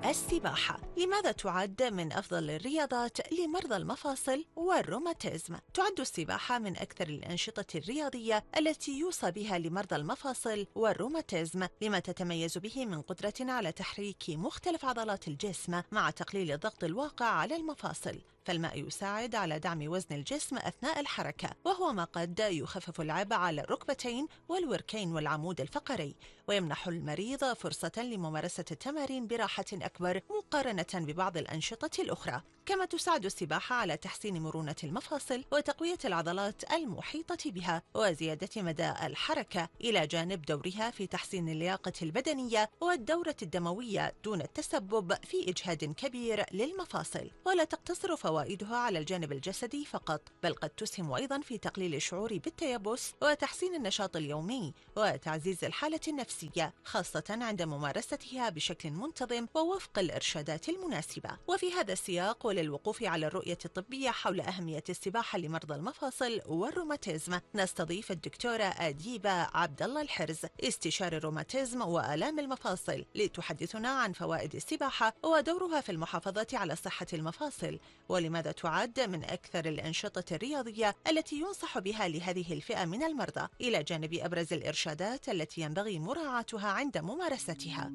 السباحة. لماذا تعد من أفضل الرياضات لمرضى المفاصل والروماتيزم؟ تعد السباحة من أكثر الأنشطة الرياضية التي يوصى بها لمرضى المفاصل والروماتيزم، لما تتميز به من قدرة على تحريك مختلف عضلات الجسم مع تقليل الضغط الواقع على المفاصل. فالماء يساعد على دعم وزن الجسم أثناء الحركة، وهو ما قد يخفف العبء على الركبتين والوركين والعمود الفقري، ويمنح المريض فرصة لممارسة التمارين براحة أكبر مقارنة ببعض الأنشطة الأخرى. كما تساعد السباحة على تحسين مرونة المفاصل وتقوية العضلات المحيطة بها وزيادة مدى الحركة، إلى جانب دورها في تحسين اللياقة البدنية والدورة الدموية دون التسبب في إجهاد كبير للمفاصل. ولا تقتصر فوائدها على الجانب الجسدي فقط، بل قد تسهم أيضا في تقليل الشعور بالتيبس وتحسين النشاط اليومي وتعزيز الحالة النفسية، خاصة عند ممارستها بشكل منتظم ووفق الإرشادات المناسبة. وفي هذا السياق وللوقوف على الرؤية الطبية حول أهمية السباحة لمرضى المفاصل والروماتيزم، نستضيف الدكتورة أديبة عبد الله الحرز، استشاري الروماتيزم وآلام المفاصل، لتحدثنا عن فوائد السباحة ودورها في المحافظة على صحة المفاصل، ولماذا تعد من أكثر الأنشطة الرياضية التي ينصح بها لهذه الفئة من المرضى، إلى جانب أبرز الإرشادات التي ينبغي مراعاتها عند ممارستها.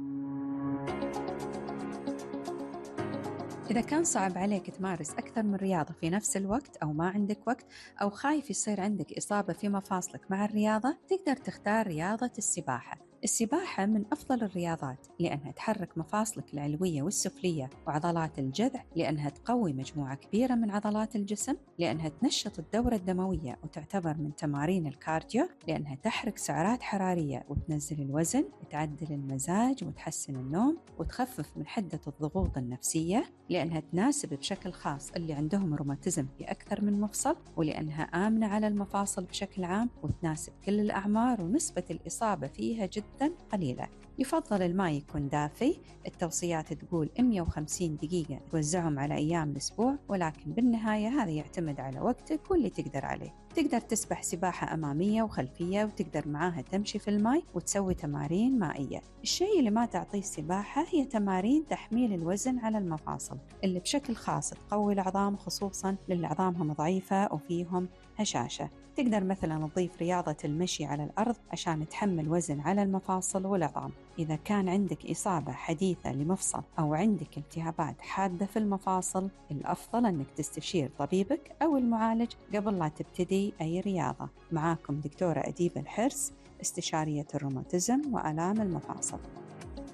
إذا كان صعب عليك تمارس أكثر من رياضة في نفس الوقت، أو ما عندك وقت، أو خايف يصير عندك إصابة في مفاصلك مع الرياضة، تقدر تختار رياضة السباحة. السباحة من أفضل الرياضات لأنها تحرك مفاصلك العلوية والسفلية وعضلات الجذع، لأنها تقوي مجموعة كبيرة من عضلات الجسم، لأنها تنشط الدورة الدموية وتعتبر من تمارين الكارديو، لأنها تحرك سعرات حرارية وتنزل الوزن، تعدل المزاج وتحسن النوم وتخفف من حدة الضغوط النفسية، لأنها تناسب بشكل خاص اللي عندهم روماتيزم في أكثر من مفصل، ولأنها آمنة على المفاصل بشكل عام وتناسب كل الأعمار، ونسبة الإصابة فيها جدا قليلة. يفضل الماء يكون دافي. التوصيات تقول 150 دقيقة توزعهم على أيام الأسبوع، ولكن بالنهاية هذا يعتمد على وقتك واللي تقدر عليه. تقدر تسبح سباحة أمامية وخلفية، وتقدر معاها تمشي في الماء وتسوي تمارين مائية. الشيء اللي ما تعطيه السباحة هي تمارين تحميل الوزن على المفاصل، اللي بشكل خاص تقوي العظام، خصوصاً للي عظامهم ضعيفة وفيهم هشاشة. تقدر مثلاً تضيف رياضة المشي على الأرض عشان تحمل وزن على المفاصل والعظام. إذا كان عندك إصابة حديثة لمفصل أو عندك التهابات حادة في المفاصل، الأفضل أنك تستشير طبيبك أو المعالج قبل لا تبتدي أي رياضة. معاكم دكتورة أديبة الحرز، استشارية الروماتيزم وآلام المفاصل.